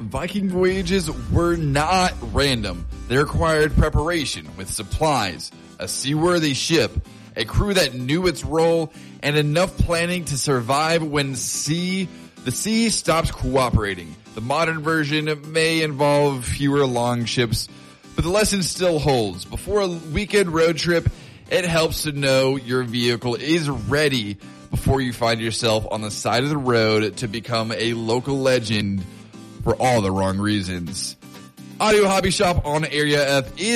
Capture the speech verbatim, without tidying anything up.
Viking voyages were not random. They required preparation with supplies, a seaworthy ship, a crew that knew its role, and enough planning to survive when sea the sea stops cooperating. The modern version may involve fewer long ships, but the lesson still holds. Before a weekend road trip, it helps to know your vehicle is ready before you find yourself on the side of the road to become a local legend for all the wrong reasons. Audio Hobby Shop on Area F is